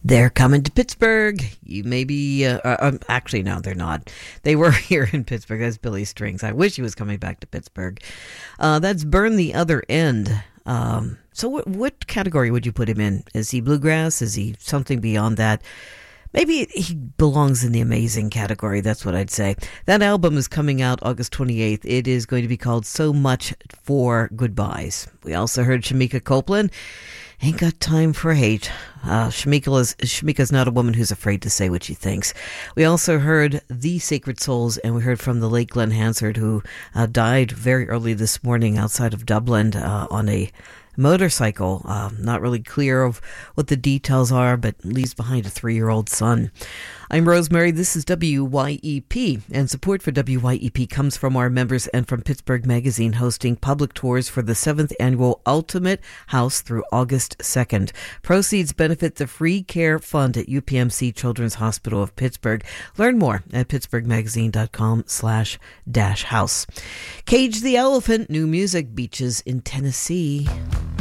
They're coming to Pittsburgh. You maybe, actually, no, they're not. They were here in Pittsburgh. That's Billy Strings. I wish he was coming back to Pittsburgh. That's Burn the Other End. So what category would you put him in? Is he bluegrass? Is he something beyond that? Maybe he belongs in the amazing category. That's what I'd say. That album is coming out August 28th. It is going to be called So Much for Goodbyes. We also heard Shamika Copeland. Ain't got time for hate. Shamika's not a woman who's afraid to say what she thinks. We also heard The Sacred Souls, and we heard from the late Glenn Hansard, who died very early this morning outside of Dublin on a motorcycle. Not really clear of what the details are, but leaves behind a 3-year-old son. I'm Rosemary. This is WYEP, and support for WYEP comes from our members and from Pittsburgh Magazine, hosting public tours for the 7th annual Ultimate House through August 2nd. Proceeds benefit the Free Care Fund at UPMC Children's Hospital of Pittsburgh. Learn more at pittsburghmagazine.com/house. Cage the Elephant, new music, Beaches in Tennessee.